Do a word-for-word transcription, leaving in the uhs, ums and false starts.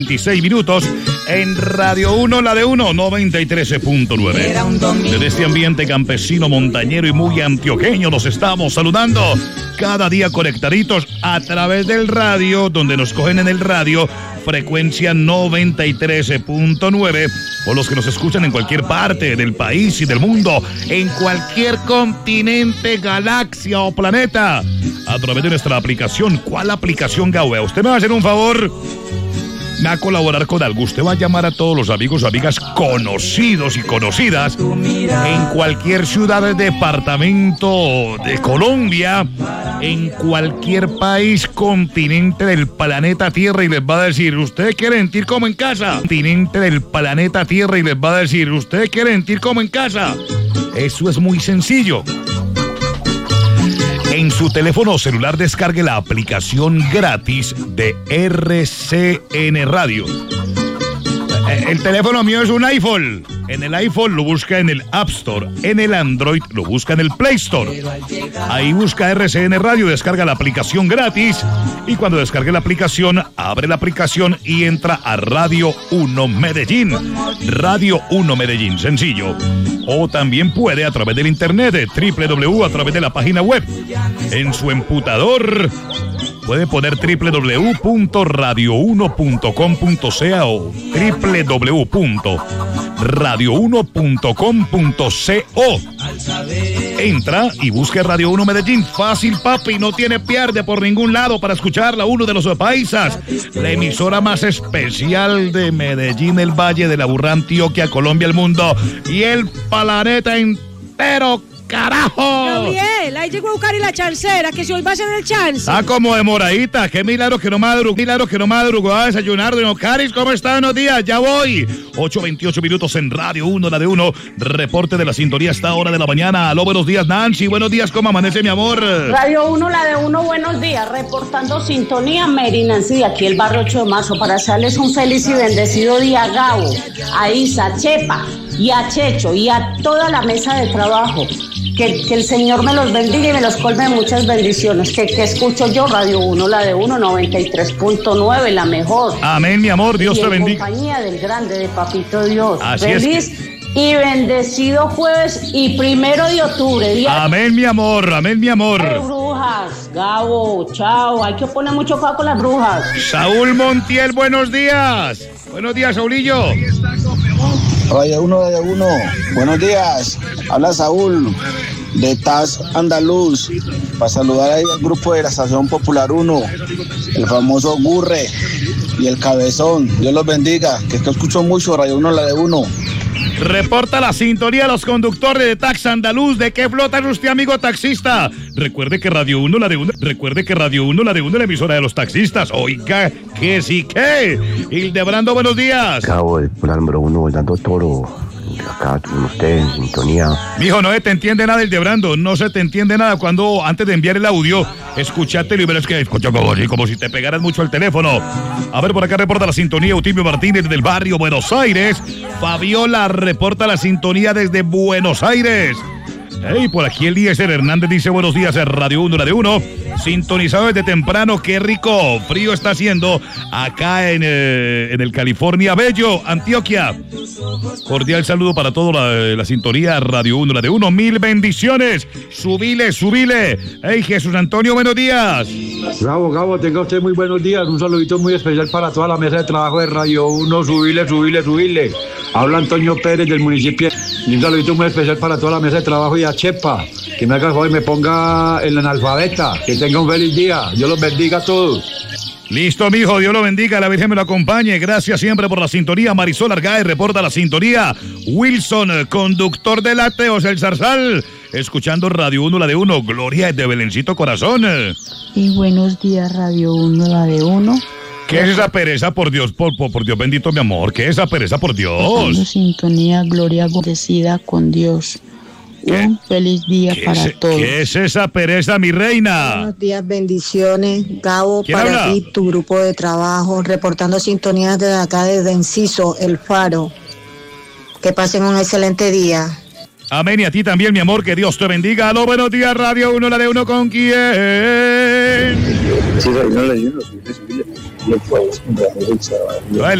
veintiséis minutos en Radio uno, la de uno, noventa y tres punto nueve. Desde este ambiente campesino, montañero y muy antioqueño los estamos saludando cada día conectaditos a través del radio, donde nos cogen en el radio, frecuencia noventa y tres punto nueve, o los que nos escuchan en cualquier parte del país y del mundo, en cualquier continente, galaxia o planeta, a través de nuestra aplicación. ¿Cuál aplicación, Gaue? Usted me va a hacer un favor, me va a colaborar con algo. Usted va a llamar a todos los amigos, amigas, conocidos y conocidas en cualquier ciudad, departamento de Colombia, en cualquier país, continente del planeta Tierra, y les va a decir: ¿usted quiere sentir como en casa? Continente del planeta Tierra, y les va a decir: ¿usted quiere sentir como en casa? Eso es muy sencillo. En su teléfono celular descargue la aplicación gratis de R C N Radio. El teléfono mío es un iPhone. En el iPhone lo busca en el App Store. En el Android lo busca en el Play Store. Ahí busca R C N Radio, descarga la aplicación gratis. Y cuando descargue la aplicación, abre la aplicación y entra a Radio uno Medellín. Radio uno Medellín, sencillo. O también puede a través del internet, doble u doble u doble u, a través de la página web. En su emputador puede poner doble u doble u doble u punto radio uno punto com punto ca o doble u doble u doble u punto radio uno punto com punto co. Entra y busque Radio uno Medellín. Fácil, papi, no tiene pierde por ningún lado para escucharla. Uno de los paisas, la emisora más especial de Medellín, el Valle de la Burra, Antioquia, Colombia, el mundo y el planeta entero. ¡Carajo! Gabriel, ahí llegó a buscar y la chancera, que si hoy va a ser el chance. Ah, como demoradita, qué milagro que no madrugo, milagro que no madrugo a desayunar. Doña Caris, ¿cómo está? Buenos días, ya voy. ocho veintiocho minutos en Radio uno, la de uno. Reporte de la sintonía a esta hora de la mañana. Aló, buenos días, Nancy. Buenos días, ¿cómo amanece, mi amor? Radio uno, la de uno, buenos días. Reportando sintonía, Mary Nancy, de aquí el barrio ocho de marzo, para hacerles un feliz y bendecido día a Gabo, a Isa, a Chepa y a Checho y a toda la mesa de trabajo. Que, que el Señor me los bendiga y me los colme de muchas bendiciones. Que, que escucho yo, Radio uno, la de uno, noventa y tres punto nueve, la mejor. Amén, mi amor, Dios y te bendiga. En compañía del grande, de Papito Dios. Así Feliz es que... y bendecido jueves y primero de octubre. Día... Amén, mi amor, amén, mi amor. Ay, brujas, Gabo, chao. Hay que poner mucho cuidado con las brujas. Saúl Montiel, buenos días. Buenos días, Saulillo. Radio uno, Radio uno. Buenos días. Habla Saúl de Taz Andaluz, para saludar ahí al grupo de la Estación Popular uno, el famoso Gurre y el Cabezón. Dios los bendiga, que es que escucho mucho Radio uno, la de uno. Reporta la sintonía a los conductores de Tax Andaluz. ¿De qué flota es usted, amigo taxista? Recuerde que Radio uno, la de uno, recuerde que Radio uno, la de uno, la emisora de los taxistas. Oiga, que sí que. Hildebrando, buenos días. Cabo del plan número uno, dando toro. Acá con usted en sintonía. Mijo, no se te entiende nada, Hildebrando. No se te entiende nada. Cuando antes de enviar el audio, escúchatelo y verás que escucha como, como si te pegaras mucho el teléfono. A ver, por acá reporta la sintonía Eutimio Martínez del barrio Buenos Aires. Fabiola reporta la sintonía desde Buenos Aires. Hey, por aquí Eliezer Hernández dice: buenos días, Radio uno, la de uno. Sintonizado desde temprano, qué rico frío está haciendo acá en, eh, en el California Bello, Antioquia. Cordial saludo para toda la, la sintonía Radio uno, la de uno. Mil bendiciones. Subile, subile. Hey, Jesús Antonio, buenos días. Gabo, Gabo, tenga usted muy buenos días. Un saludito muy especial para toda la mesa de trabajo de Radio uno. Subile, subile, subile. Habla Antonio Pérez del municipio. Y un saludito muy especial para toda la mesa de trabajo y a Chepa, que me haga el favor y me ponga en la analfabeta. Que tenga un feliz día. Dios los bendiga a todos. Listo, mijo, Dios lo bendiga, la Virgen me lo acompañe. Gracias siempre por la sintonía. Marisol Argaez reporta la sintonía. Wilson, conductor de Lácteos, el Zarzal, escuchando Radio uno, la de uno. Gloria de Belencito Corazón. Y buenos días, Radio uno, la de uno. ¿Qué es esa pereza, por Dios, por, por, por Dios bendito, mi amor? ¿Qué es esa pereza, por Dios? Sintonía, Gloria bendecida con Dios. ¿Qué? Un feliz día para es, todos. ¿Qué es esa pereza, mi reina? Buenos días, bendiciones. Gabo, para habla? ti, tu grupo de trabajo, reportando sintonías desde acá, desde Enciso, El Faro. Que pasen un excelente día. Amén, y a ti también, mi amor, que Dios te bendiga. Aló, buenos días, Radio uno, la de uno, ¿con quién? Sí, Radio uno, la de uno, subile, subile. le puedes comprar el chaval.